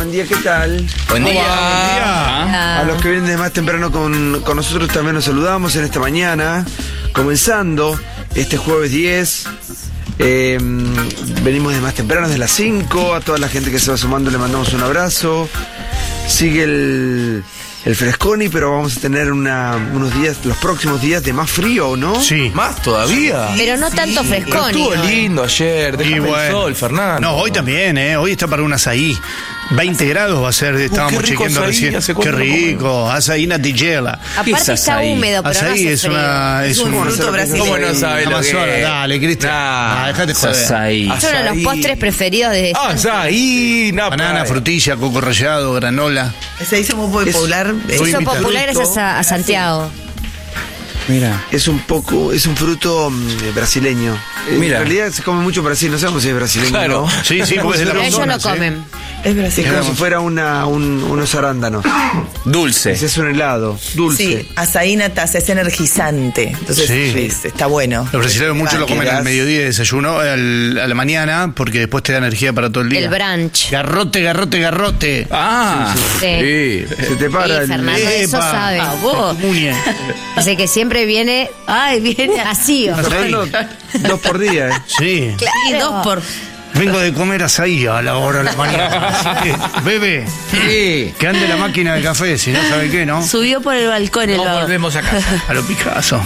buen día, ¿qué tal? Buen día. A los que vienen de más temprano con nosotros también nos saludamos en esta mañana, comenzando este jueves 10. Venimos de más temprano, desde las 5. A toda la gente que se va sumando le mandamos un abrazo. Sigue el fresconi, pero vamos a tener unos días, los próximos días de más frío, ¿no? Sí. ¿Más todavía? Pero no tanto fresconi. Estuvo lindo ayer, déjame el sol, Fernando. No, hoy también, hoy está para un azaí. 20 grados va a ser, estábamos qué rico chequeando azaí, recién. hace Qué cuánto no rico, azaí natigela. Aparte está azaí? húmedo, pero Azaí no hace es frío. es un un fruto brasileño. ¿Cómo no sabe lo que Amazonas, es? dale, Cristian. Dejate joder. Azaí. Es uno de los postres preferidos de... Azaí, no, Banana, frutilla, coco rallado, granola. Se hizo muy popular. Se hizo Invita. popular gracias a Santiago. Mira. Es un fruto brasileño. Mira. En realidad se come mucho en Brasil, no sabemos si es brasileño, Claro. ¿no? Sí, sí, porque es de la Pero ellos Amazonas, lo comen. Es Es brasileño. como si fuera unos arándanos. Dulce. Ese es un helado, dulce. Sí, azaí natasa es energizante. Entonces Sí. está bueno. Los brasileños mucho lo comen Quedás- al mediodía de desayuno, a la mañana, porque después te da energía para todo el día. El brunch. Garrote, garrote, garrote. Ah, Sí. Se te para Sí, Fernando, eso Epa. sabe. A vos. Muñe. Dice que siempre viene... Ay, viene vacío. Fernando, 2 por día, Sí. Y 2 por... Vengo de comer azaí a la hora de la mañana. Así que, bebé, sí. que ande la máquina de café, si no sabe qué, ¿no? Subió por el balcón el Nos vago. volvemos a casa. A lo Picasso.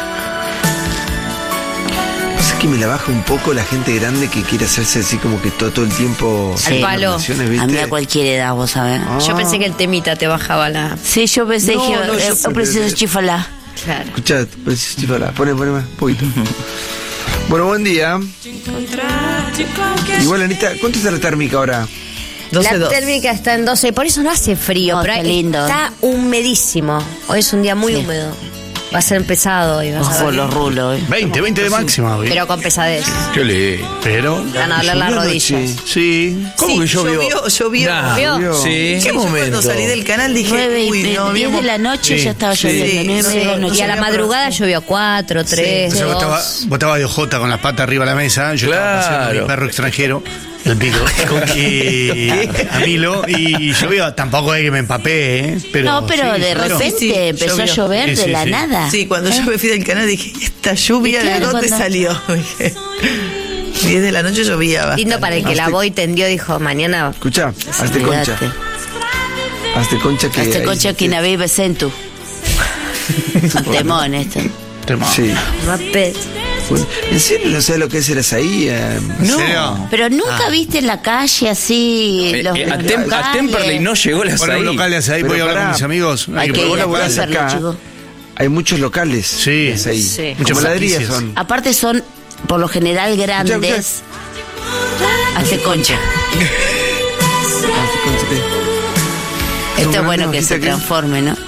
Es que me la baja un poco la gente grande que quiere hacerse así como que todo el tiempo Al palo. relaciones, A ¿viste? mí a cualquier edad, vos sabés. Yo pensé que el temita te bajaba la... Sí, yo pensé No, que no, yo yo preciso chifalá. Claro. Escuchá, pone más, un poquito. Bueno, buen día. Igual, Anita, ¿cuánto está la térmica ahora? 12, La térmica está en 12, por eso no hace frío, Oh, pero qué lindo. está humedísimo. Hoy es un día muy Sí. húmedo. Va a ser pesado hoy, vas a Ojo ver. los rulos. 20 de máxima, güey. Pero con pesadez. Qué lindo. Pero. Van a doler las Llovió rodillas. anoche. Sí. ¿Cómo que llovió? Llovió. Nah. ¿Llovió? Sí. Sí, ¿Qué yo momento? cuando salí del canal dije, 9 uy, no, 10 de la noche Sí. ya estaba Sí. lloviendo. 9 de la Sí. noche. Y a la madrugada llovió 4, 3, O sea, 2. vos estabas de ojota con las patas arriba de la mesa. Yo estaba paseando a mi Claro. perro extranjero, el Pico, y a Milo, y llovió. Tampoco es que me empapé, Pero, No, pero sí, de claro. repente Sí, sí, empezó llovió. a llover Sí, de sí, la sí. nada. Sí, cuando yo me fui del canal dije, ¿y esta lluvia Y claro, de dónde cuando- salió? Dije, 10 de la noche llovía bastante. Lindo para el que la voy tendió, dijo, mañana... Escuchá, hazte concha. Olvídate. Hazte concha que... Este ahí- concha que naví besentu. Temón esto. Tremendo. Sí. Rapet. Bueno, ¿en serio no sabes lo que es el azaí? ¿En serio? Pero nunca viste en la calle así los A locales? Temperley no llegó la Bueno, azaí. un local de azaí, Pero voy a hablar pará. con mis amigos. Hay que vos ir a laburás Temperley, acá. chicos. Hay muchos locales. Sí. de azaí. Sí. Muchas Como heladerías franquicias. son. Aparte son, por lo general, grandes. Hazte concha. Hazte concha, ¿qué? Esto Son es bueno grandes, que se ¿viste? transforme, ¿no?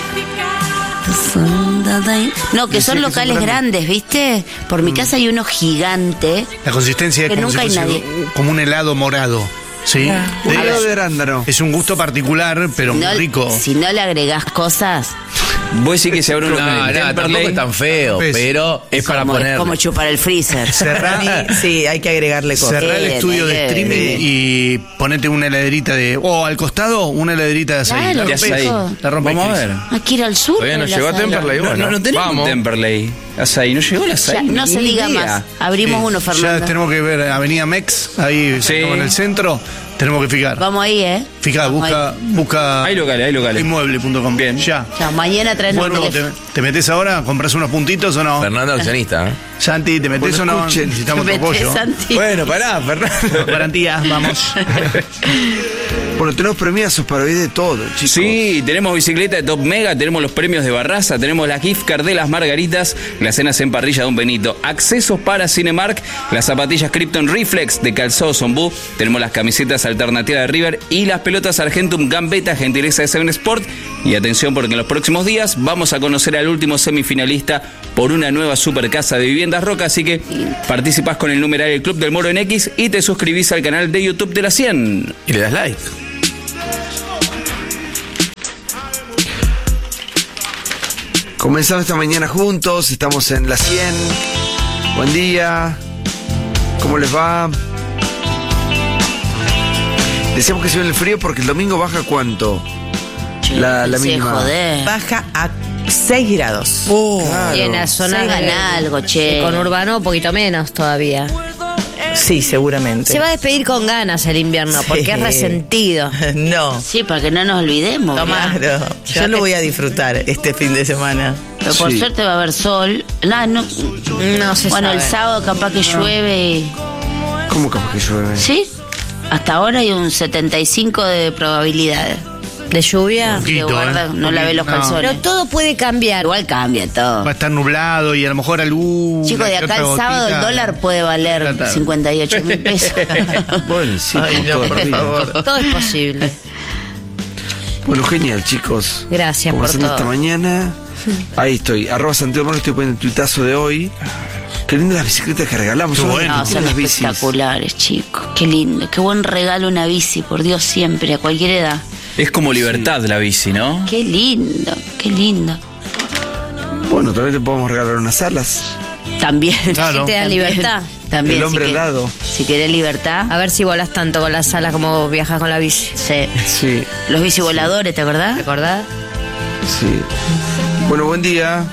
No, que son que locales son grandes. grandes, ¿viste? Por mi casa hay uno gigante. La consistencia es Que como, nunca si hay fuese nadie. como un helado morado. ¿Sí? Un De- helado de arándano. Es un gusto particular, pero muy No- rico. Si no le agregás cosas, Vos sí que se abre un local en tampoco Temperley. es tan feo, ¿Ves? pero es para como, poner. como chupar el freezer. Para mí, sí, hay que agregarle cosas. Cerrá el Bien, estudio de bien, streaming bien. y ponete una heladerita de. O al costado, una heladerita de azaí. Claro, La De rompés, azaí. la rompés, Vamos a Cris. ver. Hay que ir al sur. Todavía no de la llegó a sala. Temperley, bueno. No tenemos vamos. Temperley. Azaí, no llegó la azaí. Ya, no se ni diga idea. más. Abrimos Sí. uno, Ya Fernando. tenemos que ver Avenida Mex, ahí Sí. como en el centro. Tenemos que fijar. Vamos ahí, ¿eh? Fijá, Vamos busca Hay locales. inmueble.com. Bien. Ya. ahí. Chao, mañana traen Bueno, un te metes ahora, compras unos puntitos o no. Fernando accionista, ¿eh? Santi, ¿te metes Bueno, o no? escuchen. Necesitamos tu apoyo. Santi. Bueno, pará, Fernando. Garantías, vamos. Bueno, tenemos premiazos para hoy de todo, chicos. Sí, tenemos bicicleta de Top Mega, tenemos los premios de Barraza, tenemos la gift card de las Margaritas, las cenas en parrilla de un Benito, accesos para Cinemark, las zapatillas Krypton Reflex de Calzado Zombú, tenemos las camisetas alternativas de River y las pelotas Argentum Gambetta, gentileza de Seven Sport. Y atención porque en los próximos días vamos a conocer al último semifinalista por una nueva super casa de viviendas Roca, así que participás con el numeral del Club del Moro en X y te suscribís al canal de YouTube de la 100. Y le das like. Comenzamos esta mañana juntos, estamos en la 100. Buen día. ¿Cómo les va? Decíamos que se ve el frío porque el domingo baja ¿cuánto? La Sí, mínima. joder. Baja a 6 grados. Y en la zona Hagan algo, che. con urbano un poquito menos todavía. Sí, seguramente. Se va a despedir con ganas el invierno porque es resentido. No. Sí, para que no nos olvidemos. Claro. Yo lo voy a disfrutar este fin de semana. Pero por Sí. suerte va a haber sol. No se bueno, sabe. el sábado capaz que llueve. ¿Cómo capaz que llueve? ¿Sí? Hasta ahora hay un 75 de probabilidades. ¿De lluvia? Poquito, Que guarda, no lavé los No. calzones. Pero todo puede cambiar. Igual cambia todo. Va a estar nublado y a lo mejor algún. Chicos, de acá al sábado el dólar puede valer Claro. 58.000 pesos. Bueno, sí, Ay, como no, todo por el día. favor. Todo es posible. Bueno, genial, chicos. Gracias por Comenzando todo. esta mañana. Ahí estoy. @Santiago Moro, estoy poniendo el tuitazo de hoy. Qué lindas las bicicletas que regalamos. Qué Son bueno. No, las son bicis. espectaculares, chicos. Qué lindo. Qué buen regalo una bici, por Dios, siempre, a cualquier edad. Es como libertad la bici, ¿no? Qué lindo, qué lindo. Bueno, también te podemos regalar unas alas. También. Claro. Te da También. libertad. También. El hombre si helado. Si querés libertad. A ver si volás tanto con las alas como viajas con la bici. Sí. Sí, Los bicivoladores, ¿te acordás? ¿Recordás? sí. Bueno, buen día.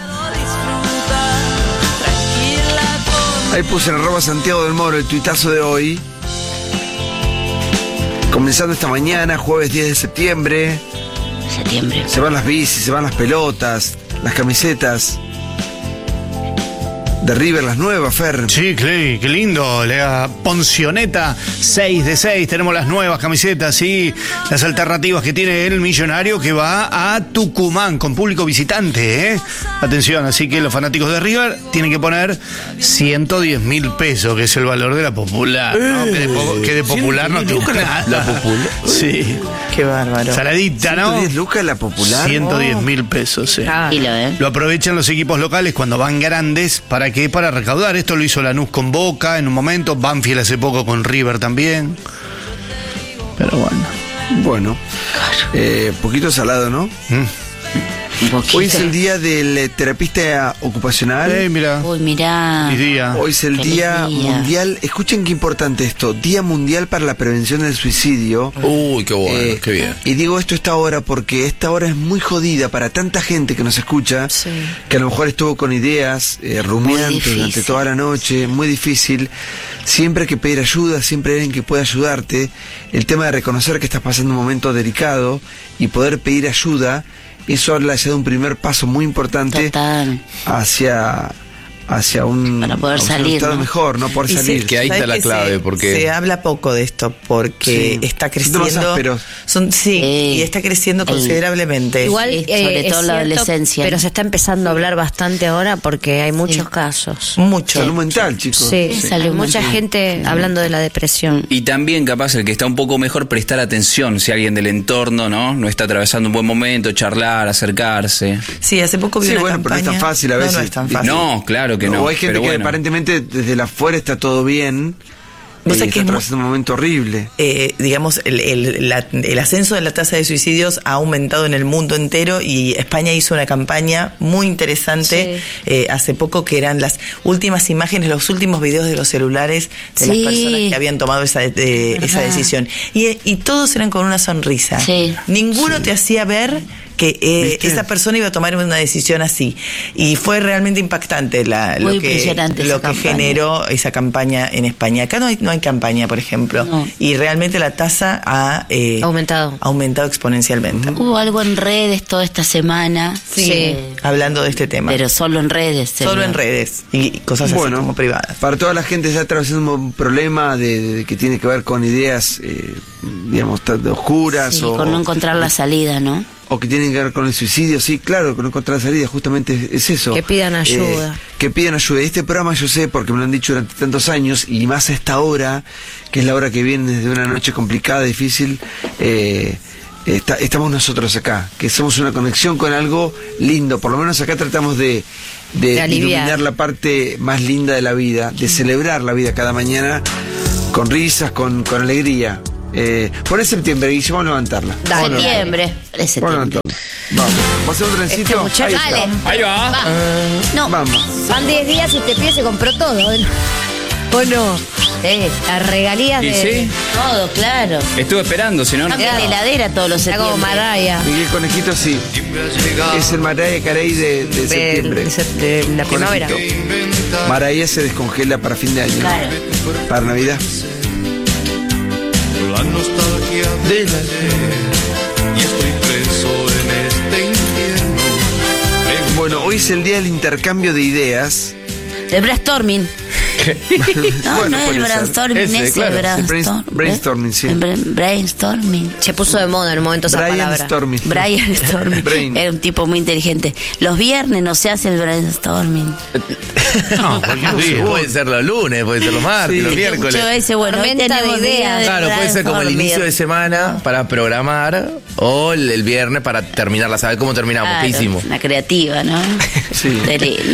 Ahí puse en @Santiago del Moro el tuitazo de hoy. Comenzando esta mañana, jueves 10 de septiembre. Septiembre. Se van las bicis, se van las pelotas, las camisetas. De River, las nuevas, Fer. Sí, qué lindo. La Poncioneta 6 de 6. Tenemos las nuevas camisetas y las alternativas que tiene el Millonario, que va a Tucumán con público visitante. Atención, así que los fanáticos de River tienen que poner 110.000 pesos, que es el valor de la popular, ¿no? Que de popular no tiene nada. La popular. Sí. Qué bárbaro. Saladita, ¿no? 110 lucas la popular. 110.000 pesos, sí. Ah, Tranquilo, ¿eh? Lo aprovechan los equipos locales cuando van grandes. ¿Para qué? Para recaudar. Esto lo hizo Lanús con Boca en un momento. Banfield hace poco con River también. Pero bueno. Bueno, poquito salado, ¿no? Un poquito. Hoy es el día del terapista ocupacional. Mira. Uy, mirá. Feliz día. Hoy es el Feliz día día. mundial. Escuchen qué importante esto. Día mundial para la prevención del suicidio. Uy, qué bueno, qué bien. Y digo esto a esta hora porque esta hora es muy jodida para tanta gente que nos escucha, Sí. que a lo mejor estuvo con ideas rumiantes difícil. durante toda la noche, muy difícil. Siempre hay que pedir ayuda, siempre hay alguien que pueda ayudarte. El tema de reconocer que estás pasando un momento delicado y poder pedir ayuda, eso habla ya de un primer paso muy importante Total. hacia un, Para poder hacia un salir, estado ¿no? mejor, no poder Y salir. Que ahí ¿sabes está la que clave, porque- se habla poco de esto porque Sí. está Son creciendo. más ásperos. Sí, Sí. y está creciendo considerablemente. Igual, Sí, sobre es todo la adolescencia. pero se está empezando a hablar bastante ahora porque hay muchos casos. Mucho. Salud mental, chicos. Sí, Sí, salud mucha mental. gente hablando de la depresión. Y también capaz el que está un poco mejor prestar atención si alguien del entorno no está atravesando un buen momento, charlar, acercarse. Sí, hace poco vi Sí, una bueno, pero no campaña. es tan fácil a veces. No es tan fácil. No, claro que no. O hay gente pero que bueno. aparentemente desde la afuera está todo bien. Vos Y sabés que está es muy- atravesando un momento horrible. Digamos, el ascenso de la tasa de suicidios ha aumentado en el mundo entero y España hizo una campaña muy interesante hace poco que eran las últimas imágenes, los últimos videos de los celulares de las Sí. personas que habían tomado esa decisión. Y todos eran con una sonrisa. Sí. Ninguno te hacía ver que esa persona iba a tomar una decisión así. Y fue realmente impactante Muy impresionante esa lo que campaña. generó esa campaña en España. Acá no hay campaña, por ejemplo. No. Y realmente la tasa ha aumentado exponencialmente. Hubo algo en redes toda esta semana. Sí. Hablando de este tema. Pero solo en redes. Solo sería. en redes y cosas así como privadas. Para toda la gente que está atravesando un problema de que tiene que ver con ideas, digamos, oscuras Sí, o, con no encontrar la salida, ¿no? o que tienen que ver con el suicidio, sí, claro, con no encontrar la salida, justamente es eso. Que pidan ayuda. Que pidan ayuda. Este programa yo sé, porque me lo han dicho durante tantos años, y más a esta hora, que es la hora que viene desde una noche complicada, difícil, estamos nosotros acá, que somos una conexión con algo lindo. Por lo menos acá tratamos de aliviar. iluminar la parte más linda de la vida, de celebrar la vida cada mañana con risas, con alegría. Poné septiembre, Guille, vamos a levantarla. Dale. Septiembre. Vamos a levantarla. Vamos. ¿Vamos a hacer un trencito? Este muchacho- Ahí está. Dale. Ahí va. No. Vamos. Van 10 días y este pie se compró todo. ¿O no? Las regalías ¿Y de... sí? Todo, claro. Estuve esperando, si no, no. Cambia la heladera todos los Está como septiembre. Mariah. Miguel Conejito, sí. Es el Mariah Carey de septiembre. De la primavera. Conejito. Mariah se descongela para fin de año. Claro. Para Navidad. La nostalgia del ayer y estoy preso en este infierno. Bueno, hoy es el día del intercambio de ideas. El brainstorming. No, Bueno, no es el puede ser. brainstorming, Ese, ese claro. Brainstorming, sí. Brainstorming. Se puso de moda en un momento esa palabra. Brainstorming. Brainstorming. Brain. Era un tipo muy inteligente. Los viernes no se hace el brainstorming. No, cualquier día. Puede ser los lunes, puede ser los martes, Sí. los miércoles. Yo ese, bueno, hoy Tormenta de tenemos ideas. día de Claro, puede ser como el brainstorming. inicio de semana para programar o el viernes para terminarla, ¿sabes cómo terminamos? ¿Qué Claro, hicimos? una creativa, ¿no? Sí. Qué lindo.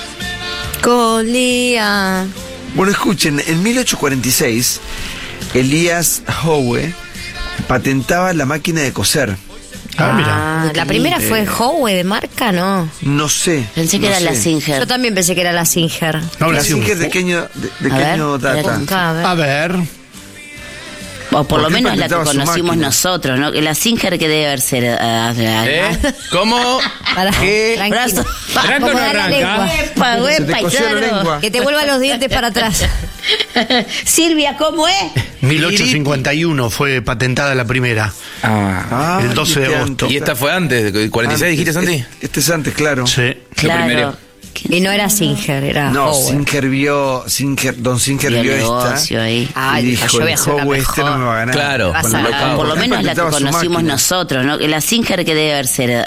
Colía. Bueno, escuchen, en 1846, Elias Howe patentaba la máquina de coser. Ah, mira. La primera fue Howe de marca, ¿no? No sé. Pensé que no era la sé. Singer. Yo también pensé que era la Singer. No, La la Singer de qué año, de qué A ver, año data. Busca, a ver. A ver. O por lo ¿Por qué menos la que patentaba su conocimos máquina? nosotros, ¿no? Que la Singer que debe ser. ¿Cómo? Pará, ¿Qué? tranquilo. ¿Arranca o no Vamos a dar la arranca? lengua. Epa, Se te cosió la paisano. lengua. Que te vuelvan los dientes para atrás. Silvia, ¿cómo es? 1851 fue patentada la primera. Ah. El 12 de agosto. ¿Y esta fue antes? ¿46 dijiste, Santi? Este es antes, claro. Sí. Claro. primero. Y no era Singer, era No, Howe. Don Singer Vio vio negocio esta ahí. Ay, y dijo, dijo, yo voy a el hacer una Howe este mejor. no me va a ganar. Claro. Vas Con a lo ver. que hago. Por lo menos la que Patentaba su conocimos máquina. nosotros, ¿no? Que la Singer que debe ser.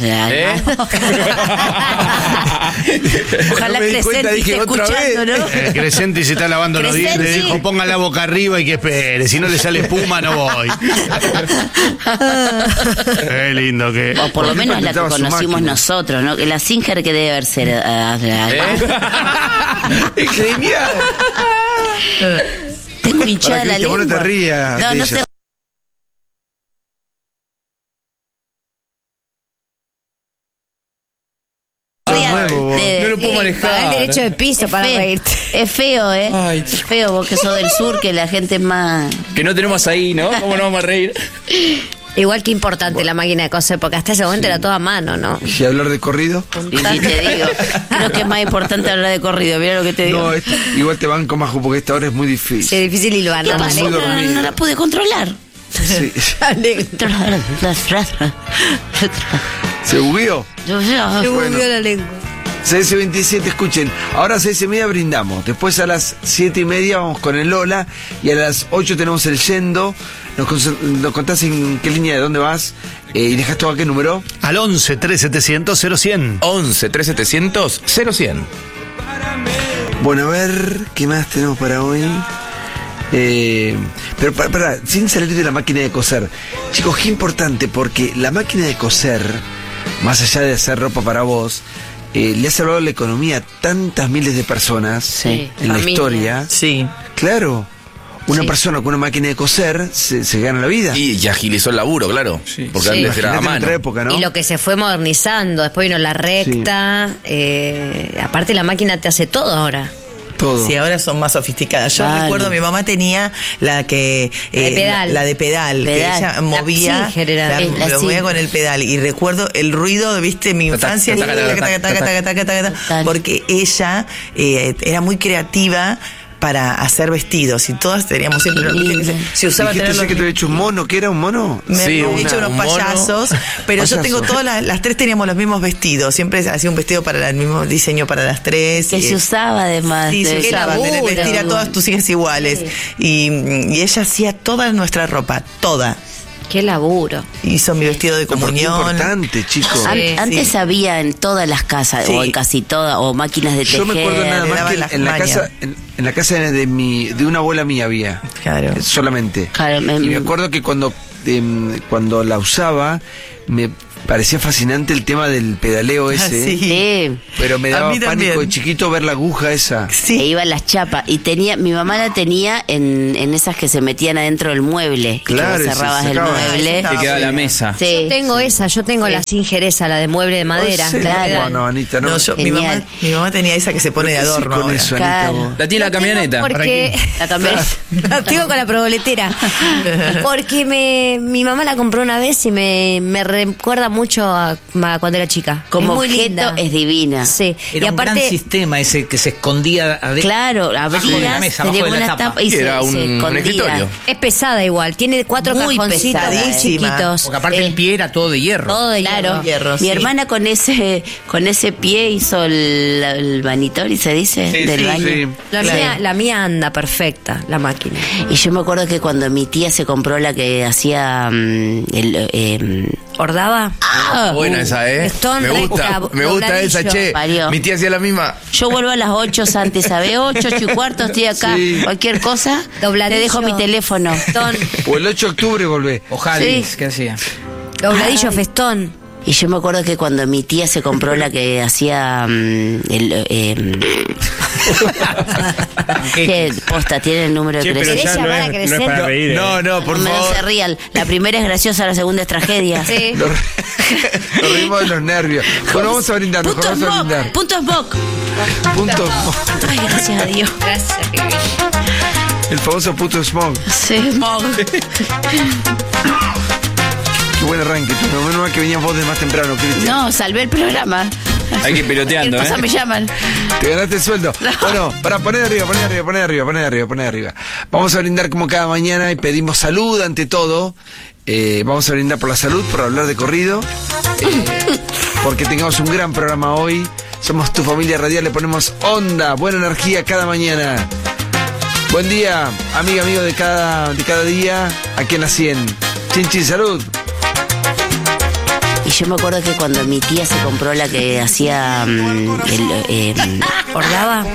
Ojalá No me di cuenta, Crescenti dije, esté otra escuchando, vez. ¿no? Crescenti se está lavando los Crescenti. dientes. Dijo, ponga la boca arriba y que espere. Si no le sale espuma, no voy. Qué lindo que. O por lo ¿Por qué menos la que patentaba su conocimos máquina? nosotros, ¿no? Que la Singer que debe ser. Es genial. Tengo hinchada Para, la Cristian, vos lengua. no te rías No, de no ella. sé. nuevo, vos. No lo puedo manejar. Pagar el derecho de piso para feo. reírte. Es feo, ¿eh? Ay. Es feo, vos que sos del sur, que la gente es más... Que no tenemos ahí, ¿no? ¿Cómo no vamos a reír? Igual que importante la máquina de coser, porque hasta ese momento era toda a mano, ¿no? ¿Y hablar de corrido? Y te digo, creo que es más importante hablar de corrido, mira lo que te digo. No, igual te banco más porque esta hora es muy difícil. Sí, es difícil y lo ¿Qué pasó? muy No, dormido. no la pude controlar. Sí. ¿Se bugueó? Se Bueno. volvió la lengua. CS27, escuchen. Ahora a 6:30 brindamos. Después a las 7:30 vamos con el Lola. Y a las 8 tenemos el Yendo. Nos contás en qué línea, de dónde vas. Y dejas todo a qué número. Al 11 3700 0100. 11 3700 0100. Bueno, a ver, ¿qué más tenemos para hoy? Pero para, sin salir de la máquina de coser. Chicos, qué importante, porque la máquina de coser, más allá de hacer ropa para vos, le ha salvado la economía a tantas miles de personas Sí. en la Familia. historia. Sí. Claro, una Sí. persona con una máquina de coser se gana la vida. Y agilizó el laburo, claro. Porque Sí. antes era a Imagínate en mano. otra época, ¿no? Y lo que se fue modernizando, después vino la recta. Aparte, la máquina te hace todo ahora. Todo. Sí, ahora son más sofisticadas. Yo Vale. recuerdo, mi mamá tenía la que... La de pedal. La de pedal. Que Pedal. ella movía, Singer era. La lo movía Singer. con el pedal. Y recuerdo el ruido, viste, mi infancia. taca, taca, taca, taca, taca, Total. Porque ella era muy creativa para hacer vestidos. Y todas teníamos siempre... Se usaba Dijiste tener ese que te había hecho un mono, ¿qué era un mono? me Sí, habían hecho un unos mono. payasos, pero yo Payaso. tengo todas las tres teníamos los mismos vestidos. Siempre hacía un vestido para el mismo diseño para las tres. Que y- se usaba además. Sí, se de- usaba, de laburo. vestir a todas tus hijas iguales. Y ella hacía toda nuestra ropa, toda. Qué laburo. Hizo mi vestido de Porque es comunión. importante, chicos. Sí. Antes había en todas las casas, Sí. o en casi todas, o máquinas de tejer. Yo me acuerdo nada le más daban que las en la mañas. casa, en la casa de una abuela mía había. Claro. Solamente. Claro, Y me acuerdo que cuando la usaba, me parecía fascinante el tema del pedaleo ese. Sí. Sí. Pero me A daba mí pánico también. de chiquito ver la aguja esa. E iba las chapas. Y mi mamá la tenía en esas que se metían adentro del mueble. Claro, Que y vos se cerrabas el sacaba. mueble. Te queda la mesa. Sí. Yo tengo esa, yo tengo la Singer esa, la de mueble de madera. Sí, claro. No, Anita, no. No, mi Genial. mamá tenía esa que se pone de ¿Qué haces adorno con ahora. eso, Anita, Claro. vos? La tiene la camioneta. Porque La cambié. la tengo con la proboletera. Porque mi mamá la compró una vez y me recuerda mucho a cuando era chica. Como es muy objeto linda. es divina. Sí. Era y un gran aparte, sistema ese que se escondía adentro. Claro, Abajo de la abrías, mesa, tenía abajo de la una tapa. tapa y Sí, era se un escondía. escritorio. es pesada igual. Tiene 4 Muy cajoncitos muy pesadísima. chiquitos. Porque aparte el pie era todo de hierro. Todo de Claro, Hierro, mi sí. hermana con ese pie hizo el vanitori, se dice, Sí, del sí, baño. sí. La mía anda perfecta, la máquina. Y yo me acuerdo que cuando mi tía se compró la que hacía ¿Ordaba? Buena esa, ¿eh? Stone Me gusta, recta, me gusta esa, dobladillo. che. Parió. Mi tía hacía la misma. yo vuelvo a las 8, Santi, ¿sabes? 8:15, estoy acá. Sí. Cualquier cosa, Dobladillo. te dejo mi teléfono. Festón, O el 8 de octubre volvé. O Javis, Sí. ¿qué hacía? dobladillo, festón. Y yo me acuerdo que cuando mi tía se compró la que hacía que posta, tiene el número de Che, pero crecer. ¿Querés ya no llamar a es, no crecer? es para reír. No, por No favor. se rían. La primera es graciosa, la segunda es tragedia. Sí. Nos rimos de los nervios. Bueno, vamos a brindar, mejor Punto vamos a Smoke, brindar. punto Smoke. Punto. Ay, gracias a Dios. Gracias, El famoso puto smog. Sí, Smoke. Qué buen arranque. Tú, menos mal que venías vos de más temprano, Cristian. No, salvé el programa. Hay que ir peloteando, Cualquier cosa me llaman. Te ganaste el sueldo. Bueno, para poner arriba. Vamos a brindar como cada mañana y pedimos salud ante todo. Vamos a brindar por la salud, por hablar de corrido. Porque tengamos un gran programa hoy. Somos tu familia radial, le ponemos onda, buena energía cada mañana. Buen día, amigo de cada día, aquí en la 100. Chin, salud. Y yo me acuerdo que cuando mi tía se compró la que hacía ¿Ordaba?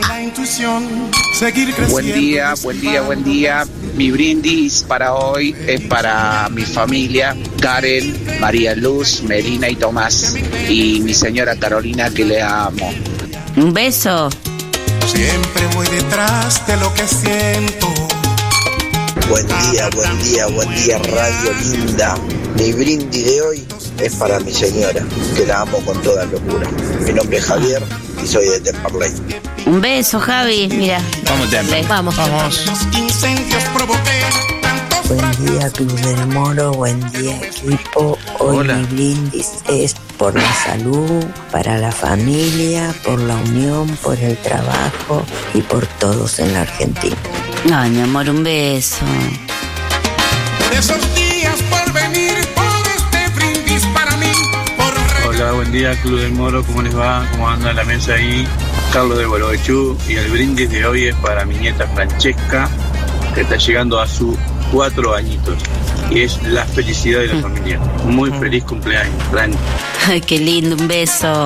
Buen día. Mi brindis para hoy es para mi familia, Karen, María Luz, Melina y Tomás. Y mi señora Carolina, que le amo. un beso. Siempre voy detrás de lo que siento. Buen día, radio linda. Mi brindis de hoy es para mi señora, que la amo con toda locura. Mi nombre es Javier y soy de Temperley. Un beso, Javi. Mira. Vamos, Temple. Vamos. Los incendios provoqué tantos. Buen día, Club del Moro, buen día, equipo. Hoy Hola. mi brindis es por la salud, para la familia, por la unión, por el trabajo y por todos en la Argentina. Ay, mi amor, un beso. Por esos días por venir, por este brindis para mí. Hola, buen día, Club del Moro. ¿Cómo les va? ¿Cómo anda la mesa ahí? Carlos de Gualeguaychú. Y el brindis de hoy es para mi nieta Francesca, que está llegando a sus 4 añitos. Y es la felicidad de la familia. Muy feliz cumpleaños, Fran. Ay, qué lindo, un beso.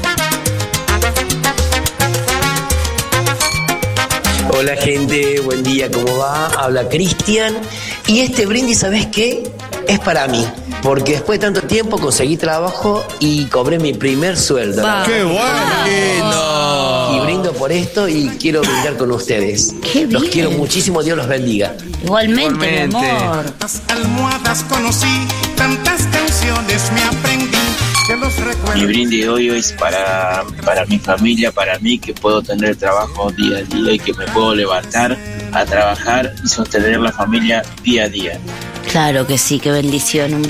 Hola gente, buen día, ¿cómo va? Habla Cristian. Y este brindis, ¿sabes qué? Es para mí. Porque después de tanto tiempo conseguí trabajo y cobré mi primer sueldo. Va. ¡Qué bueno! Y brindo por esto y quiero brindar con ustedes. Qué Los bien. quiero muchísimo, Dios los bendiga. Igualmente, mi amor. Las almohadas conocí, tantas canciones me aprendí. Que los recuerdo. Mi brindis de hoy es para mi familia, para mí, que puedo tener trabajo día a día y que me puedo levantar a trabajar y sostener la familia día a día. Claro que sí, qué bendición, un beso.